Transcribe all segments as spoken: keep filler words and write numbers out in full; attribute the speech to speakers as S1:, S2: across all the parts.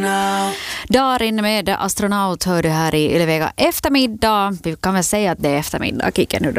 S1: Darin med astronaut hör du här i Ylevega eftermiddag. Vi kan väl säga att det är eftermiddag. Kika nu då.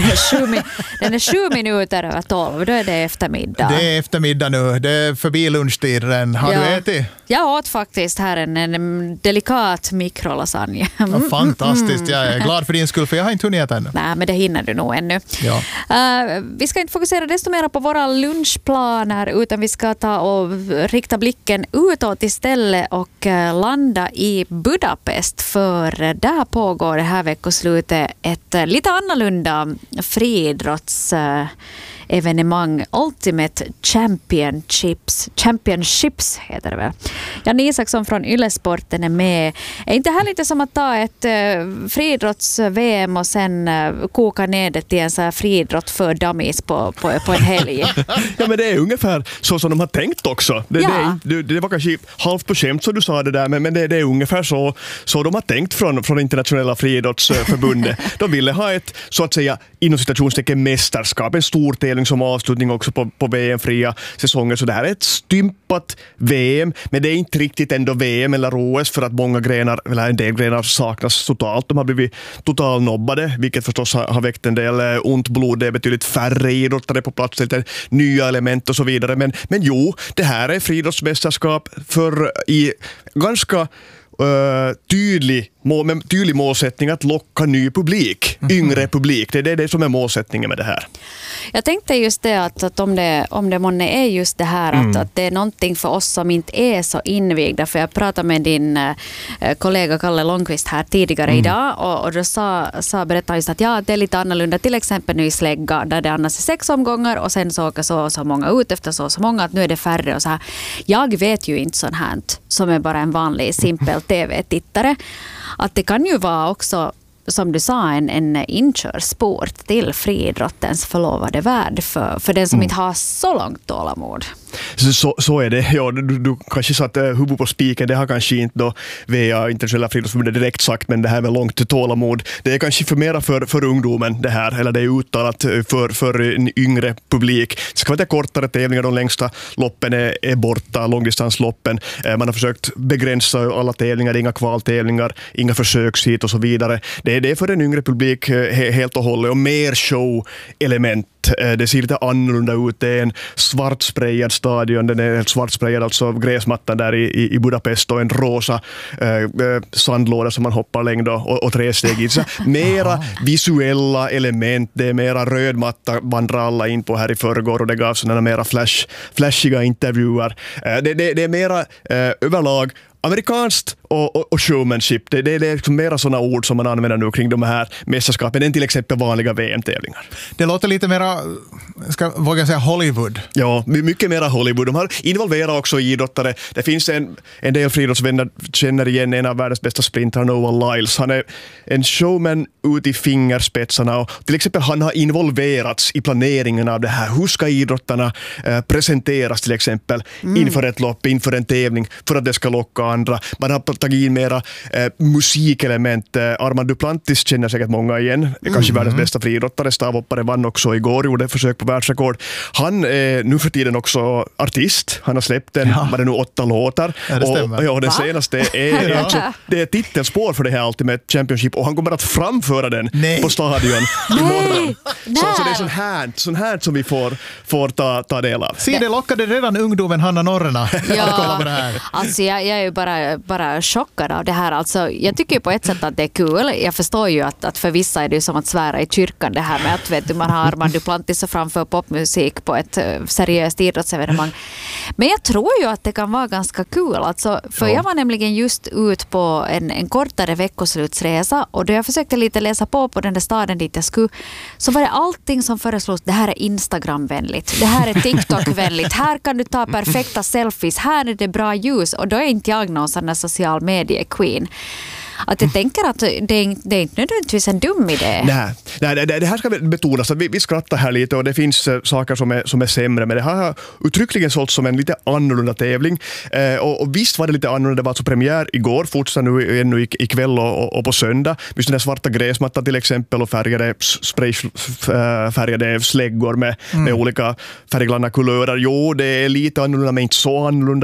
S1: Den är sju minuter över tolv. Då är det eftermiddag.
S2: Det är eftermiddag nu. Det är förbi lunchtiden. Har
S1: ja.
S2: du ätit?
S1: Jag åt faktiskt här en, en delikat mikrolasagne. Mm,
S2: ja, fantastiskt.
S1: mm.
S2: Jag är glad för din skull, för jag har inte hunnit äta ännu.
S1: Nej, men det hinner du nog ännu.
S2: Ja.
S1: Uh, vi ska inte fokusera desto mer på våra lunchplaner, utan vi ska ta och rikta blicken utåt istället och uh, landa i Budapest, för där pågår det här veckoslutet ett uh, lite annorlunda friidrotts uh, evenemang, Ultimate Championships Championships heter det väl. Jan Isaksson från Yle-sporten är med. Är inte här lite som att ta ett uh, friidrotts-V M och sen uh, koka ner det till en så här friidrott för dummies på, på, på en helg?
S3: Ja, men det är ungefär så som de har tänkt också. Det,
S1: ja.
S3: det, det var kanske halvt på skämt så du sa det där, men, men det, det är ungefär så, så de har tänkt från, från internationella friidrottsförbundet. De ville ha ett, så att säga, inom citationstecken mästerskap, en stor tävling som avslutning också på, på V M-fria säsonger. Så det här är ett stympat V M, men det är inte riktigt ändå V M eller O S, för att många grenar, eller en del grenar saknas totalt. De har blivit total nobbade, vilket förstås har, har väckt en del eh, ont blod. Det är betydligt färre idrottare på plats, lite nya element och så vidare. Men, men jo, det här är friidrottsmästerskap för i ganska Uh, tydlig, må, med tydlig målsättning att locka ny publik, mm-hmm. yngre publik. Det är det, det som är målsättningen med det här.
S1: Jag tänkte just det att, att om det, om det månne är just det här mm. att, att det är någonting för oss som inte är så invigda, för jag pratade med din uh, kollega Kalle Långqvist här tidigare mm. idag och, och då sa, sa, berättade just att ja, det är lite annorlunda, till exempel nu i Slägga där det annars är sex omgångar och sen så åker så, så många ut efter så, så många att nu är det färre och så här. Jag vet ju inte sånt här som är bara en vanlig simpel tv-tittare. Att det kan ju vara också, som du sa, en, en inkörsport till friidrottens förlovade värld för, för den som mm. inte har så långt tålamod.
S3: Så, så, så är det. Ja, du, du kanske satt uh, huvudet på spiken. Det har kanske inte då via internationella friidrottsförbundet direkt sagt, men det här är väl långt tålamod. Det är kanske för mera för, för ungdomen det här, eller det är uttalat för, för en yngre publik. Det ska vara kortare tävlingar, de längsta loppen är, är borta, långdistansloppen. Uh, man har försökt begränsa alla tävlingar, inga kvaltävlingar, inga försökshit och så vidare. Det är det för en yngre publik uh, helt och hållet, och mer show-element. Det ser lite annorlunda ut. Det är en svartsprayad stadion. Den är helt svartsprayad, alltså gräsmattan där i, i Budapest, och en rosa eh, sandlåda som man hoppar längd och, och tre steg i. Så mera visuella element. Det är mera röd matta vandrar alla in på här i förrgår, och det gav sådana mera flash, flashiga intervjuer. Eh, det, det, det är mera eh, överlag amerikanskt och, och, och showmanship. Det, det, det är liksom mera sådana ord som man använder nu kring de här mästerskapen än till exempel vanliga V M-tävlingar.
S2: Det låter lite mera, ska våga säga, Hollywood.
S3: Ja, mycket mera Hollywood. De har involverat också idrottare. Det finns en, en del friidrottsvänner känner igen en av världens bästa sprintrar, Noah Lyles. Han är en showman ut i fingerspetsarna, och till exempel han har involverats i planeringen av det här. Hur ska idrottarna eh, presenteras till exempel mm. inför ett lopp, inför en tävling, för att det ska locka andra. Man har tagit in mera eh, musikelement. Eh, Armand Duplantis känner säkert många igen. Kanske mm. världens bästa friidrottare. Stavhoppare vann också igår, gjorde försök på världsrekord. Han är nu för tiden också artist. Han har släppt en, ja. var det nu åtta låtar.
S2: Ja, det stämmer.
S3: Och, ja, den senaste är, är alltså, det är titelspår för det här Ultimate Championship, och han kommer att framföra den Nej. på stadion imorgon. Så alltså, det är sån här, sån här som vi får, får ta, ta del av.
S2: Se, det lockade redan ungdomen Hanna Norrena
S1: ja.
S2: att kolla på det här.
S1: Alltså jag, jag är ju bara, bara chockad av det här. Alltså, jag tycker ju på ett sätt att det är kul. Jag förstår ju att, att för vissa är det som att svära i kyrkan, det här med att vet du, man har Armand Duplantis och framför popmusik på ett uh, seriöst idrottsevenemang. Men jag tror ju att det kan vara ganska kul. Alltså, för ja. jag var nämligen just ut på en, en kortare veckoslutsresa, och då jag försökte lite läsa på på den där staden dit jag skulle, så var det allting som föreslås. Det här är Instagram-vänligt. Det här är TikTok-vänligt. Här kan du ta perfekta selfies. Här är det bra ljus. Och då är inte jag någon sån där social media-queen. Att jag tänker att det är, det är inte nödvändigtvis en dum idé.
S3: Nej, nej det, det här ska betonas. Vi, vi skrattar här lite, och det finns uh, saker som är, som är sämre, men det här har uttryckligen sålt som en lite annorlunda tävling. Uh, och, och visst var det lite annorlunda. Det var alltså premiär igår, fortsätter nu ännu ikväll och, och, och på söndag. Just den där svarta gräsmattan till exempel, och färgade sprayfärgade släggor med, mm. med olika färgglada kulörer. Jo, det är lite annorlunda, men inte så annorlunda.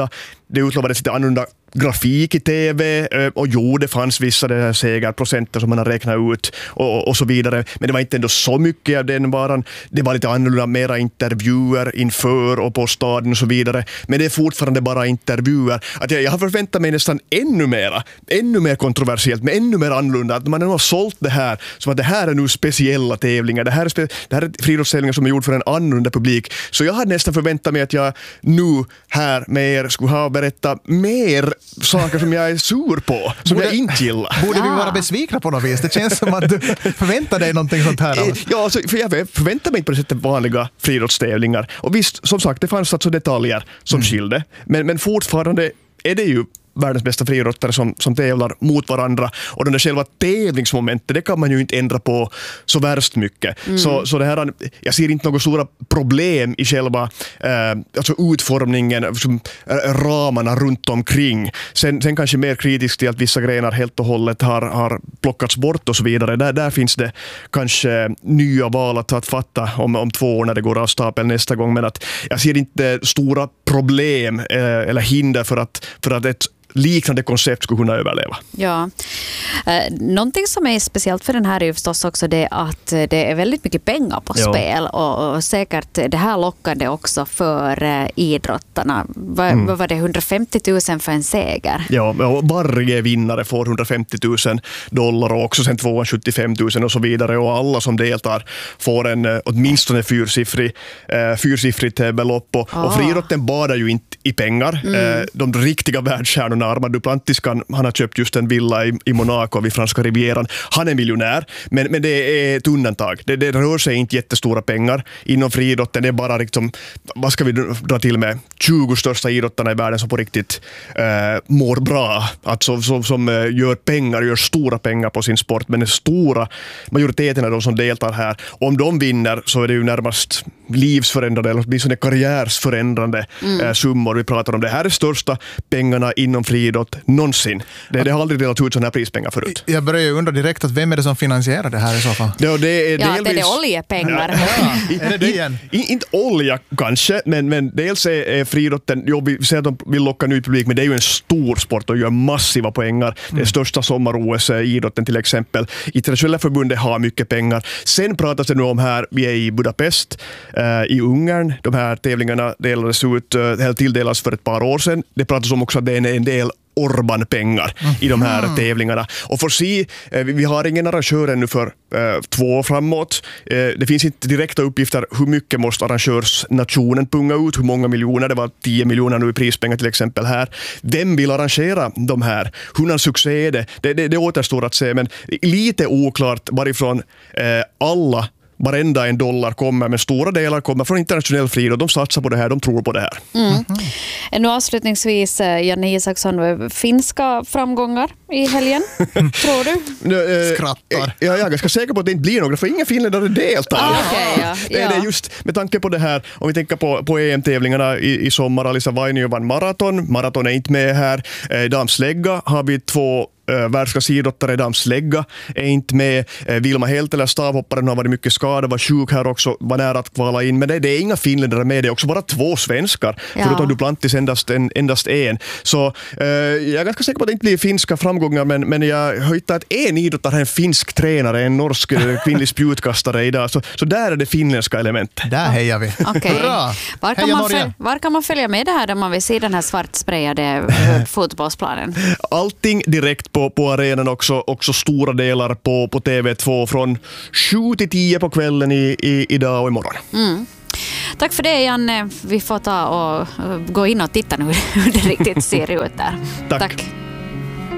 S3: det utlovades lite annorlunda grafik i tv och jo, det fanns vissa det här segerprocenter som man har räknat ut och, och så vidare, men det var inte ändå så mycket av den varan. Det var lite annorlunda, mera intervjuer inför och på staden och så vidare, men det är fortfarande bara intervjuer. Att jag, jag har förväntat mig nästan ännu mera, ännu mer kontroversiellt, men ännu mer annorlunda, att man har sålt det här som att det här är nu speciella tävlingar, det här är, spe, det här är friidrottstävlingar som är gjord för en annorlunda publik. Så jag hade nästan förväntat mig att jag nu här med er skulle ha berättat mer saker som jag är sur på, som
S2: borde,
S3: jag inte gillar.
S2: Borde vi vara besvikna på något vis? Det känns som att du förväntar dig någonting sånt här.
S3: Ja, alltså, för jag förväntar mig inte på det sättet vanliga friidrottstävlingar. Och visst, som sagt, det fanns alltså detaljer som mm. skilde. Men, men fortfarande är det ju världens bästa friidrottare som, som tävlar mot varandra. Och den där själva tävlingsmomentet, det kan man ju inte ändra på så värst mycket. Mm. Så, så det här, jag ser inte några stora problem i själva eh, alltså utformningen, som, eh, ramarna runt omkring. Sen, sen kanske mer kritiskt till att vissa grenar helt och hållet har, har plockats bort och så vidare. Där, där finns det kanske nya val att, att fatta om, om två år när det går av stapel nästa gång. Men att jag ser inte stora problem eh, eller hinder för att, för att ett liknande koncept skulle kunna överleva.
S1: Ja. Eh, någonting som är speciellt för den här är ju förstås också det att det är väldigt mycket pengar på ja. spel och, och säkert det här lockande också för eh, idrottarna. Va, mm. Vad var det, hundrafemtio tusen för en seger?
S3: Ja, och varje vinnare får hundrafemtio tusen dollar och också sen tvåhundrasjuttiofem tusen och så vidare, och alla som deltar får en eh, åtminstone fyrsiffrig, eh, fyrsiffrigt belopp och, oh. och friidrotten badar ju inte i pengar. Mm. Eh, de riktiga världsstjärnorna, Armand Duplantis, kan, han har köpt just en villa i, i Monaco vid franska rivieran. Han är miljonär, men, men det är ett undantag. Det, det rör sig inte jättestora pengar inom friidrotten. Det är bara liksom, vad ska vi dra till med, tjugo största idrottarna i världen som på riktigt eh, mår bra. Alltså, som, som eh, gör pengar, gör stora pengar på sin sport, men den stora majoriteten av de som deltar här, om de vinner så är det ju närmast livsförändrande eller åtminstone karriärsförändrande mm. eh, summor vi pratar om. Det här är största pengarna inom friidrott någonsin. Det, det har aldrig delat ut sådana här prispengar förut.
S2: Jag börjar ju undra direkt att vem är det som finansierar det här i så fall?
S3: Ja, det är,
S1: ja,
S3: delvis,
S1: det är oljepengar.
S2: Ja, är det det igen?
S3: In, inte olja kanske, men, men dels är, är friidrotten, jo, vi säger att de vill locka ny publik, men det är ju en stor sport och gör massiva poängar. Mm. Det största sommar-O S, idrotten till exempel. Internationella förbundet har mycket pengar. Sen pratas det nu om här, vi är i Budapest, eh, i Ungern. De här tävlingarna delades ut, eh, tilldelas för ett par år sedan. Det pratas om också att det är en del Orban-pengar mm. i de här mm. tävlingarna. Och för sig, eh, vi har ingen arrangör ännu för eh, två år framåt. Eh, det finns inte direkta uppgifter hur mycket måste arrangörsnationen punga ut, hur många miljoner, det var tio miljoner nu i prispengar till exempel här. Vem vill arrangera de här? Hur en succé är det? Det, det, det återstår att se, men lite oklart varifrån eh, alla varenda en dollar kommer, men stora delar kommer från internationell friidrott. De satsar på det här, de tror på det här.
S1: Mm. Mm. Nu avslutningsvis, Janne Isaksson, finska framgångar i helgen, tror du?
S2: Nu, äh, Skrattar.
S3: Ja, jag är ganska säker på att det inte blir några, för inga finländare deltar.
S1: Ah, okay, ja.
S3: det, ja. det är just med tanke på det här, om vi tänker på, på E M-tävlingarna i, i sommar, Alisa Vainio vann maraton, maraton är inte med här. Eh, damslägga har vi två Uh, världsklassidrottare, damslägga är inte med. Uh, Vilma Heltelä, stavhopparen, har varit mycket skadad, var sjuk här också, var nära att kvala in, men det, det är inga finländare med, det är också bara två svenskar, ja. förutom Duplantis endast en, endast en. Så uh, jag är ganska säker på att det inte blir finska framgångar, men, men jag har hittat att en idrottare har en finsk tränare, en norsk kvinnlig spjutkastare idag, så, så där är det finländska elementet.
S2: Där hejar vi.
S1: Okay. Var, kan man följa, var kan man följa med det här om man vill se den här svartsprayade fotbollsplanen?
S3: Allting direkt På, på arenan också, också stora delar på, på T V två från sju till tio på kvällen i, i, idag och imorgon.
S1: Mm. Tack för det, Janne. Vi får ta och gå in och titta nu hur det riktigt ser ut där.
S3: Tack.
S1: Tack.